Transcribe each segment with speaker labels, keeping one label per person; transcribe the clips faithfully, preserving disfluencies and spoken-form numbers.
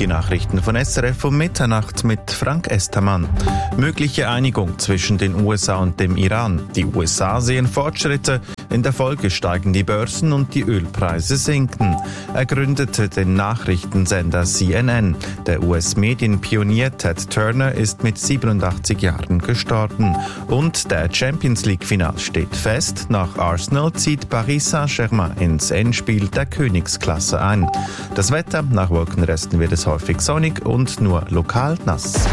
Speaker 1: Die Nachrichten von S R F um Mitternacht mit Frank Estermann. Mögliche Einigung zwischen den U S A und dem Iran. Die U S A sehen Fortschritte, in der Folge steigen die Börsen und die Ölpreise sinken. Er gründete den Nachrichtensender C N N. Der U S-Medienpionier Ted Turner ist mit siebenundachtzig Jahren gestorben. Und der Champions League-Final steht fest. Nach Arsenal zieht Paris Saint-Germain ins Endspiel der Königsklasse ein. Das Wetter: nach Wolkenresten wird es häufig sonnig und nur lokal nass.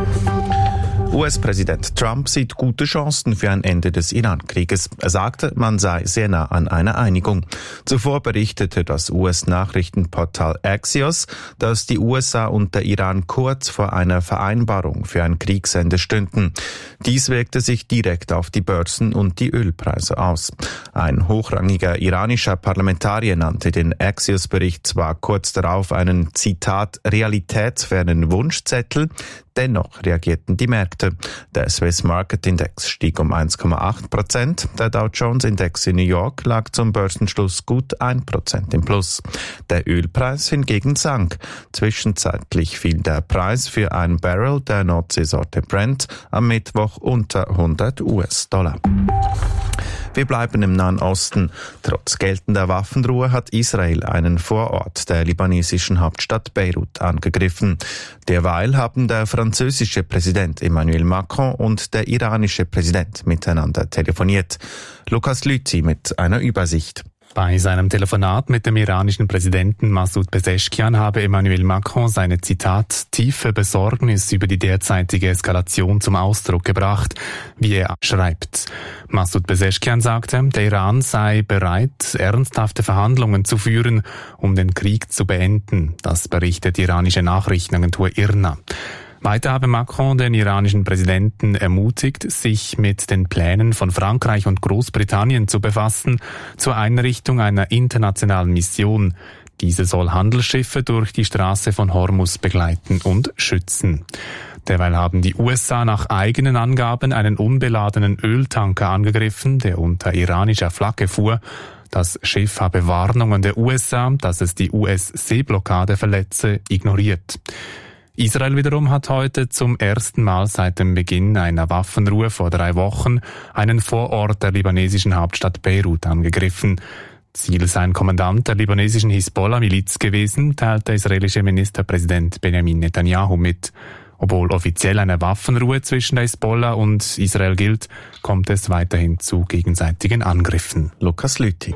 Speaker 1: U S-Präsident Trump sieht gute Chancen für ein Ende des Iran-Krieges. Er sagte, man sei sehr nah an einer Einigung. Zuvor berichtete das U S-Nachrichtenportal Axios, dass die U S A und der Iran kurz vor einer Vereinbarung für ein Kriegsende stünden. Dies wirkte sich direkt auf die Börsen und die Ölpreise aus. Ein hochrangiger iranischer Parlamentarier nannte den Axios-Bericht zwar kurz darauf einen, Zitat, realitätsfernen Wunschzettel, dennoch reagierten die Märkte. Der Swiss Market Index stieg um eins Komma acht Prozent. Der Dow Jones Index in New York lag zum Börsenschluss gut ein Prozent im Plus. Der Ölpreis hingegen sank. Zwischenzeitlich fiel der Preis für ein Barrel der Nordseesorte Brent am Mittwoch unter hundert US-Dollar. Wir bleiben im Nahen Osten. Trotz geltender Waffenruhe hat Israel einen Vorort der libanesischen Hauptstadt Beirut angegriffen. Derweil haben der französische Präsident Emmanuel Macron und der iranische Präsident miteinander telefoniert. Lukas Lüthi mit einer Übersicht.
Speaker 2: Bei seinem Telefonat mit dem iranischen Präsidenten Masoud Pezeshkian habe Emmanuel Macron seine, Zitat, tiefe Besorgnis über die derzeitige Eskalation zum Ausdruck gebracht, wie er schreibt. Masoud Pezeshkian sagte, der Iran sei bereit, ernsthafte Verhandlungen zu führen, um den Krieg zu beenden. Das berichtet die iranische Nachrichtenagentur I R N A. Weiter habe Macron den iranischen Präsidenten ermutigt, sich mit den Plänen von Frankreich und Großbritannien zu befassen, zur Einrichtung einer internationalen Mission. Diese soll Handelsschiffe durch die Straße von Hormuz begleiten und schützen. Derweil haben die U S A nach eigenen Angaben einen unbeladenen Öltanker angegriffen, der unter iranischer Flagge fuhr. Das Schiff habe Warnungen der U S A, dass es die U S-Seeblockade verletze, ignoriert. Israel wiederum hat heute zum ersten Mal seit dem Beginn einer Waffenruhe vor drei Wochen einen Vorort der libanesischen Hauptstadt Beirut angegriffen. Ziel sei ein Kommandant der libanesischen Hisbollah-Miliz gewesen, teilt der israelische Ministerpräsident Benjamin Netanyahu mit. Obwohl offiziell eine Waffenruhe zwischen der Hisbollah und Israel gilt, kommt es weiterhin zu gegenseitigen Angriffen.
Speaker 1: Lukas Lüthi.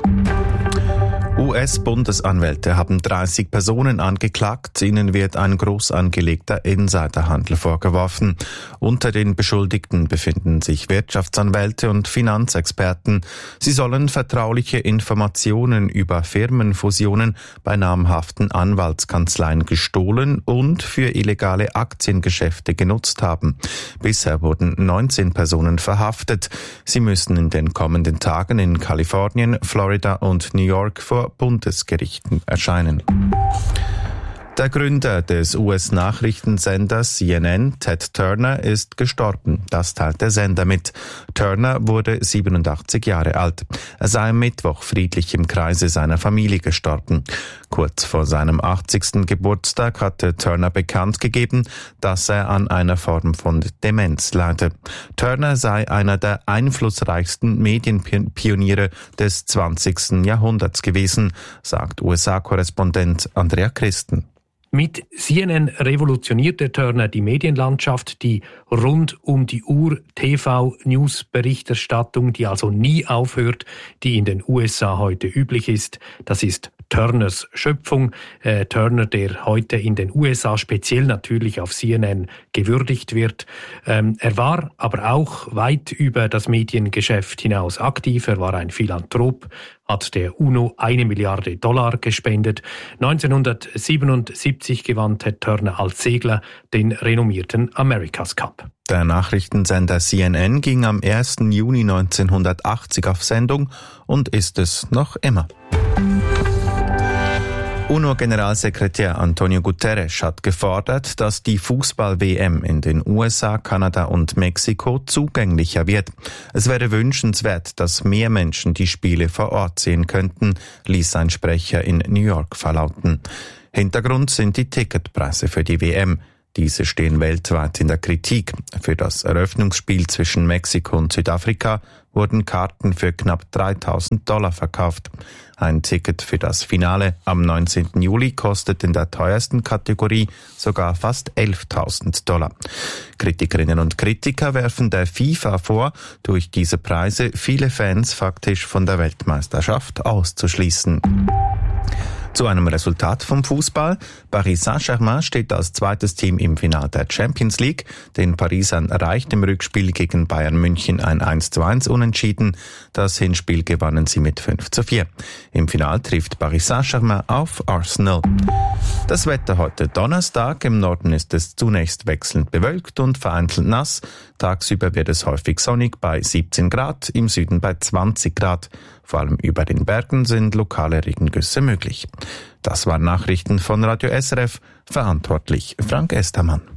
Speaker 1: U S-Bundesanwälte haben dreißig Personen angeklagt. Ihnen wird ein groß angelegter Insiderhandel vorgeworfen. Unter den Beschuldigten befinden sich Wirtschaftsanwälte und Finanzexperten. Sie sollen vertrauliche Informationen über Firmenfusionen bei namhaften Anwaltskanzleien gestohlen und für illegale Aktiengeschäfte genutzt haben. Bisher wurden neunzehn Personen verhaftet. Sie müssen in den kommenden Tagen in Kalifornien, Florida und New York vor Bundesgerichten erscheinen. Der Gründer des U S-Nachrichtensenders C N N, Ted Turner, ist gestorben. Das teilt der Sender mit. Turner wurde siebenundachtzig Jahre alt. Er sei am Mittwoch friedlich im Kreise seiner Familie gestorben. Kurz vor seinem achtzigsten Geburtstag hatte Turner bekannt gegeben, dass er an einer Form von Demenz leide. Turner sei einer der einflussreichsten Medienpioniere des zwanzigsten Jahrhunderts gewesen, sagt U S A-Korrespondent Andrea Christen.
Speaker 3: Mit C N N revolutionierte Turner die Medienlandschaft, die rund um die Uhr T V-News-Berichterstattung, die also nie aufhört, die in den U S A heute üblich ist. Das ist Turners Schöpfung. Äh, Turner, der heute in den U S A speziell natürlich auf C N N gewürdigt wird. Ähm, er war aber auch weit über das Mediengeschäft hinaus aktiv. Er war ein Philanthrop, hat der UNO eine Milliarde Dollar gespendet. neunzehnhundertsiebenundsiebzig gewann Ted Turner als Segler den renommierten America's Cup.
Speaker 1: Der Nachrichtensender C N N ging am ersten Juni neunzehnhundertachtzig auf Sendung und ist es noch immer. UNO-Generalsekretär Antonio Guterres hat gefordert, dass die Fußball-W M in den U S A, Kanada und Mexiko zugänglicher wird. Es wäre wünschenswert, dass mehr Menschen die Spiele vor Ort sehen könnten, ließ ein Sprecher in New York verlauten. Hintergrund sind die Ticketpreise für die W M. Diese stehen weltweit in der Kritik. Für das Eröffnungsspiel zwischen Mexiko und Südafrika wurden Karten für knapp dreitausend Dollar verkauft. Ein Ticket für das Finale am neunzehnten Juli kostet in der teuersten Kategorie sogar fast elftausend Dollar. Kritikerinnen und Kritiker werfen der FIFA vor, durch diese Preise viele Fans faktisch von der Weltmeisterschaft auszuschließen. Zu einem Resultat vom Fußball. Paris Saint-Germain steht als zweites Team im Finale der Champions League. Den Parisern reicht im Rückspiel gegen Bayern München ein eins zu eins Unentschieden. Das Hinspiel gewannen sie mit fünf zu vier. Im Finale trifft Paris Saint-Germain auf Arsenal. Das Wetter heute Donnerstag. Im Norden ist es zunächst wechselnd bewölkt und vereinzelt nass. Tagsüber wird es häufig sonnig bei siebzehn Grad, im Süden bei zwanzig Grad. Vor allem über den Bergen sind lokale Regengüsse möglich. Das waren Nachrichten von Radio S R F, verantwortlich Frank Estermann.